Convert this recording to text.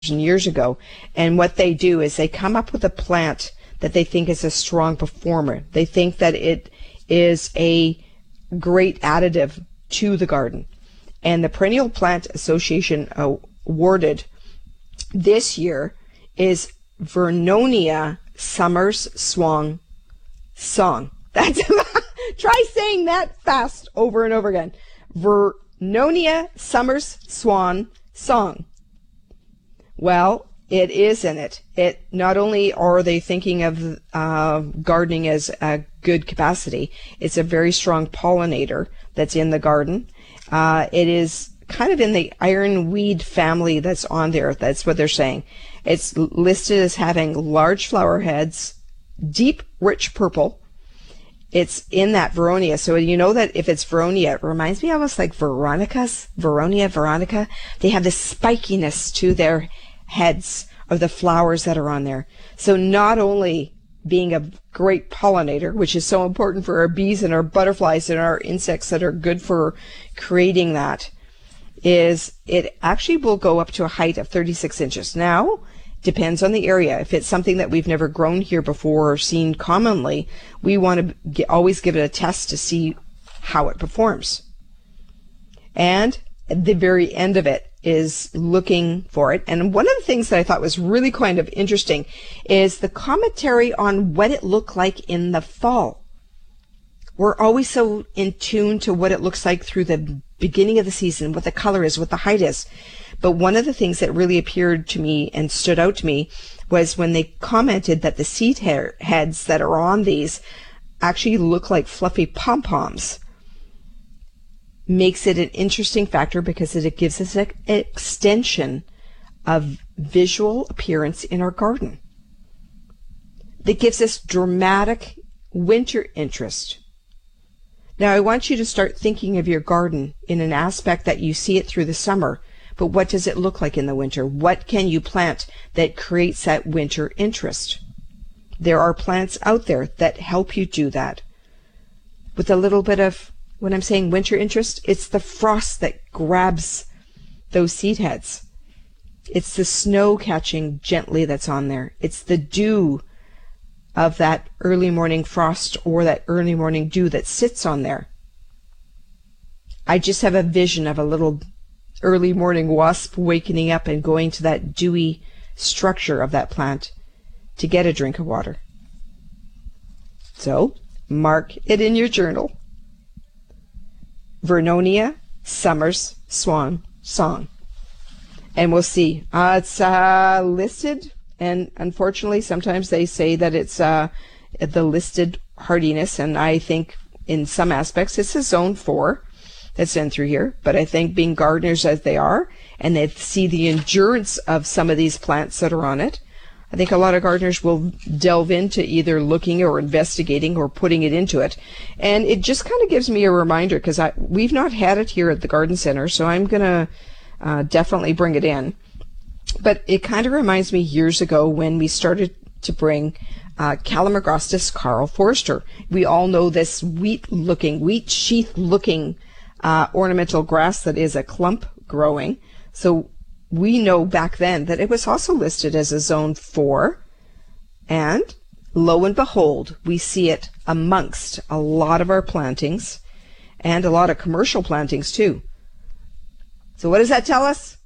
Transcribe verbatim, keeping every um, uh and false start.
and years ago. And what they do is they come up with a plant that they think is a strong performer. They think that it is a great additive to the garden. And the Perennial Plant Association awarded this year is Vernonia Summers Swan Song. That's try saying that fast over and over again. Vernonia Summers Swan Song. Well, it is in it. It not only are they thinking of uh, gardening as a good capacity, it's a very strong pollinator that's in the garden. Uh, it is kind of in the ironweed family that's on there. That's what they're saying. It's listed as having large flower heads, deep, rich purple. It's in that Veronia. So you know that if it's Veronia, it reminds me almost like Veronica's. Veronia, Veronica. They have this spikiness to their heads of the flowers that are on there. So not only being a great pollinator, which is so important for our bees and our butterflies and our insects that are good for creating that, is it actually will go up to a height of thirty-six inches. Now, depends on the area. If it's something that we've never grown here before or seen commonly, we want to get, always give it a test to see how it performs. And at the very end of it is looking for it. And one of the things that I thought was really kind of interesting is the commentary on what it looked like in the fall. We're always so in tune to what it looks like through the beginning of the season, what the color is, what the height is. But one of the things that really appeared to me and stood out to me was when they commented that the seed he- heads that are on these actually look like fluffy pom-poms. Makes it an interesting factor because it gives us an extension of visual appearance in our garden. That gives us dramatic winter interest. Now, I want you to start thinking of your garden in an aspect that you see it through the summer, but what does it look like in the winter? What can you plant that creates that winter interest? There are plants out there that help you do that. With a little bit of, when I'm saying winter interest, it's the frost that grabs those seed heads. It's the snow catching gently that's on there. It's the dew of that early morning frost or that early morning dew that sits on there. I just have a vision of a little early morning wasp wakening up and going to that dewy structure of that plant to get a drink of water. So, mark it in your journal. Vernonia Summers Swan Song. And we'll see. Uh, it's uh, listed, and unfortunately sometimes they say that it's uh, the listed hardiness, and I think in some aspects it's a zone four that's in through here. But I think being gardeners as they are, and they see the endurance of some of these plants that are on it, I think a lot of gardeners will delve into either looking or investigating or putting it into it. And it just kind of gives me a reminder, because I we've not had it here at the Garden Center, so I'm going to uh, definitely bring it in. But it kind of reminds me years ago when we started to bring uh, Calamagrostis Carl Forster. We all know this wheat-looking, wheat sheath-looking uh, ornamental grass that is a clump growing. So we know back then that it was also listed as a zone four, and lo and behold, we see it amongst a lot of our plantings and a lot of commercial plantings too. So what does that tell us?